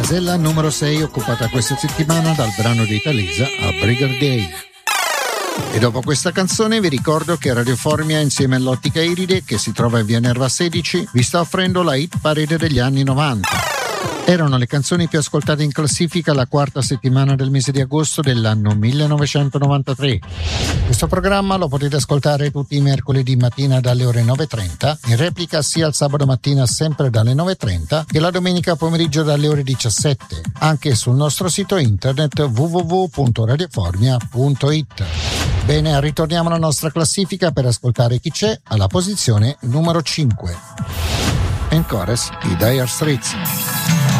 casella numero 6 occupata questa settimana dal brano di Talisa a Brigadier. E dopo questa canzone vi ricordo che Radio Formia insieme all'Ottica Iride, che si trova in via Nerva 16, vi sta offrendo la hit parade degli anni 90. Erano le canzoni più ascoltate in classifica la quarta settimana del mese di agosto dell'anno 1993. Questo programma lo potete ascoltare tutti i mercoledì mattina dalle ore 9.30, in replica sia il sabato mattina sempre dalle 9.30 che la domenica pomeriggio dalle ore 17, anche sul nostro sito internet www.radioformia.it. Bene, ritorniamo alla nostra classifica per ascoltare chi c'è alla posizione numero 5. In chorus, i Dire Straits.